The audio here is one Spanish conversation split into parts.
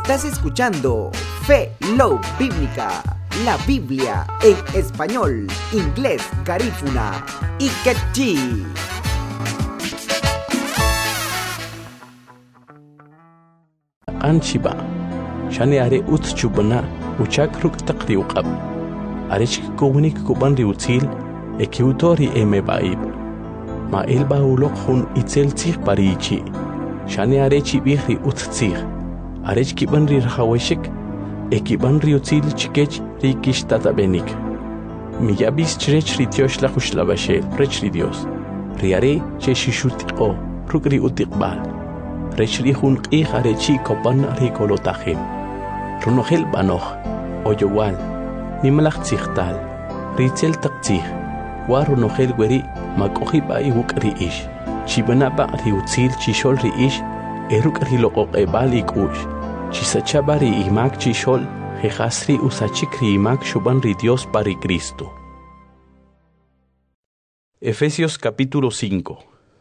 Estás escuchando Fe Love Bíblica, la Biblia en español, inglés, garífuna y quechí. Anchiba, shani are utchubana, uchak ruk takriuqab. Arechik kownik kuban riutil, ekiutori emebaib. Ma elba ulok hun itzel tzig parichi. Shani arechi bihri uttzig. Arech kiban ri rahaweshik, ekiban riutil chikech rikish tatabenik. Miyabis chrech ritiosh la khushlabashel, rech ridios. Riare che shishutiko, rukri utiqbal. Rechri hun qih arechi kopan rikolotahim. Runohel banoch, oyowal, nimalach tzigtal, ritzel taktzig, warunohel weri, makohi ba iwuk riish, chibana ba riutzil chishol riish, eruk rilokok ebal ikush, chisachabari imak chishol, jehasri usachikri imak shuban ri Dios pari Cristo. Efesios capítulo 5.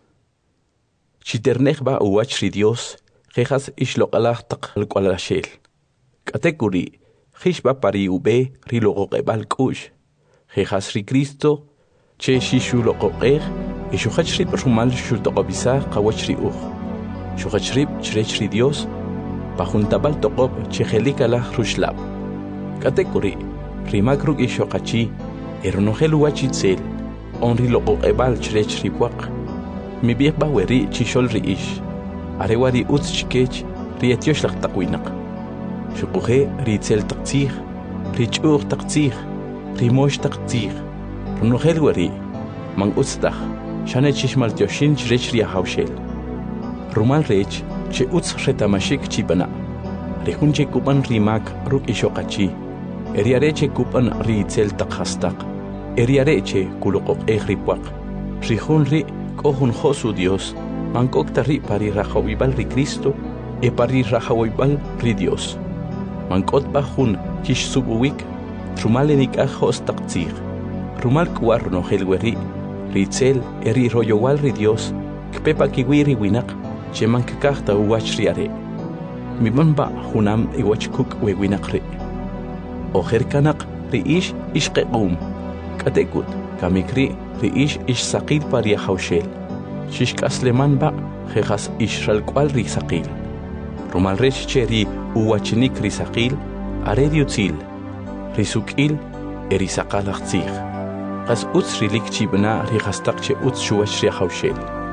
Chiternech ba uwach ri Dios, jejas ishlokalach taqalqualashel. Katekuri, jishba pari ube rilokok ebal kush, jejas ri Cristo, che shishulokoker, ishuhachrib rumal shutokobisa kawachri uj. Shuhachrib chrechri Dios, pajuntabal tokob chehelikalah rushlab. Katekuri, rimakruk ishokachi, eronohelu wachitzel, onri lokokebal chrechri wak. Mi biekba weri chishol riish, arewari utschikech, rietiosh lak takwinak. Shukuhe ritzel taktzig, richur taktzig, rimosh taktzig. Runohel weri, mang utstach, shane chishmal tioshin chrech ria haushel. Rumal rech, che utz retamashik chibana. Rehun che kupan rimak ruk ishokachi. Eriare che kupan ritzel takhastak. Eriare che kulokok ehripwak. Rihun ri kohun josu Dios. Mankok tari pari rahawibal ri Cristo. E pari rahawibal ri Dios. Mankot bahun chish subuwik. Trumalenik ajos taktzig. Rumal kuar no helweri, ritzel eri royowal ri Dios, kpepa kiwiri winak, cheman kakahta uwach riare. Miban ba hunam iwach kuk we winak ri. Oher kanak ri ish ishqequm. Katekut kamikri ri ish saqil paria haushel. Shishkasleman ba jejas ishral kwal ri saqil. Rumal rech cheri uwachnik ri saqil, are diutzil, risukil eri saqalachtzig. As utz rilik chibna rihastak che utz shuash ri haushel.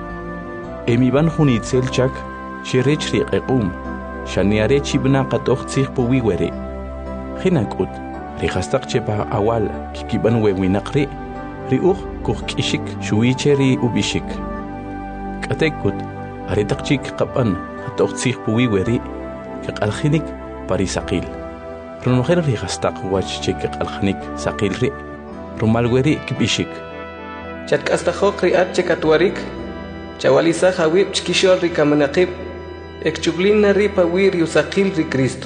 Emiban hunitzel chak, shirech ri qequm, shaniare chibna qatoch tzig puwi were. Hinakut, rihastak che ba awal, kikiban we winakri, riuch kuch kishik shuiche ri ubishik. Katekut, aritak chik qapan, qatoch tzig puwi weri, kikalchinik parisaqil. Runoher rihastak wach chik kikalchinik saqil ri. Rumal weri kibishik. Chatkastahok riat chekatuarik, chawalisa hawib chkishol rikamanaqib, ekchublina ripa wir yusaqil ri Cristo.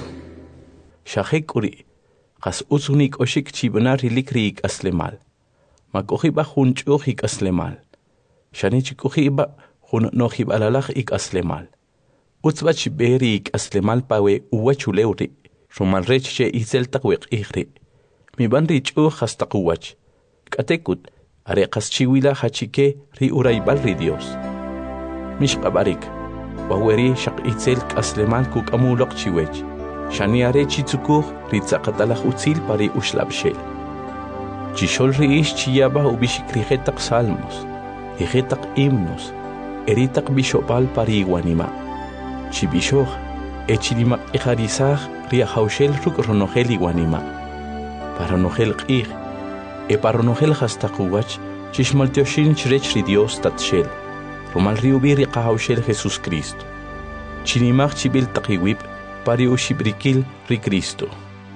Shahek uri, qas usunik oshik chibana rilik riik aslemal. Makohiba hun chuhik aslemal. Shani chikuhiba hun nohib alalach ik aslemal. Utzba chiberi ik aslemal pawe uwachuleuri. Rumal rech che izel takwek ihri. Mi ban ri chuh hastakuwach. Katekut, are qaschiwila hachike ri uraibal ri Dios. Mish qabarik, waweri shaq itzel kaslemal kuk amulok chiwech. Shani are chitzukuh ri tzaqatalach utzil pari ushlabshel. Chishol ri ish chiyaba ubishik rijetak salmos, rijetak himnos, eritak bishopal pari iguanima. Chibishoh, echilimak iharizah ri ahaushel ruk ronohel iguanima. Para nohel qih, e para nohel hastakuwach, chishmal tioshin chrech ri Dios tatshel, rumal riubiri qahaushel Jesus Cristo. Chinimach chibil taqiwib, pari ushibrikil ri Cristo.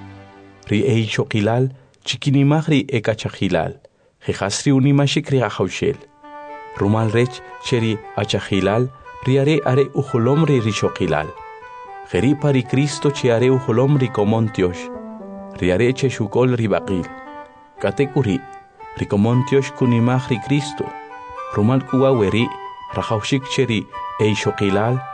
Ri eichokilal, chikinimach ri ekachahilal, jehas ri unimashik ri ahaushel. Rumal rech cheri achahilal, riare are ujolom ri richokilal. Jeri pari Cristo chiare ujolom ri komontiosh. Riare che shukol ribaqil. Katekuri, ricomontiosh kunimach ri Cristo. Rumal kuwa weri, rahaushik cheri eishokilal,